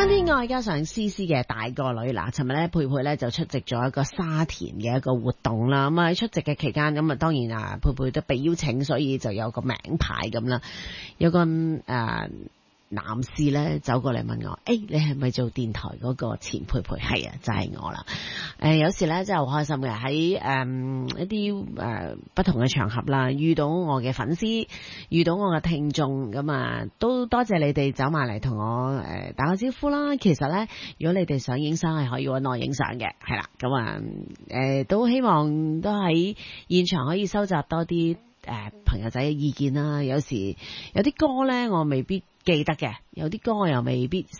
單天愛加上詩詩嘅大個女嗱，尋日咧佩佩咧就出席咗一個沙田嘅一個活動啦。咁啊喺出席嘅期間，咁啊當然啊佩佩都被邀請，所以就有個名牌咁啦。有個男士咧走過嚟問我，你係咪做電台嗰個錢佩佩？係啊，就係我啦。有時咧真係好開心嘅，喺一啲不同嘅場合啦，遇到我嘅粉絲，遇到我嘅聽眾，咁啊都多謝你哋走埋嚟同我打個招呼啦。其實咧，如果你哋想影相，係可以搵我影相嘅，係啦。咁啊都希望都喺現場可以收集多啲朋友仔嘅意見啦。有時有啲歌咧，我未必記得嘅，有啲歌我又未必